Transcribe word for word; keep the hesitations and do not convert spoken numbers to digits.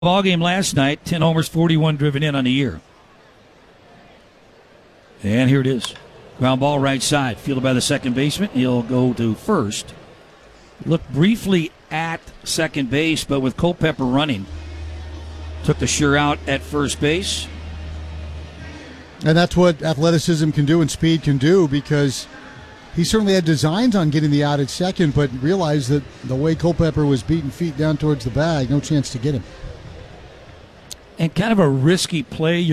Ball game last night, ten homers, forty-one driven in on the year. And here it is. Ground ball right side, fielded by the second baseman. He'll go to first. Looked briefly at second base, but with Culpepper running, took the sure out at first base. And that's what athleticism can do and speed can do, because he certainly had designs on getting the out at second, but realized that the way Culpepper was beating feet down towards the bag, no chance to get him. And kind of a risky play.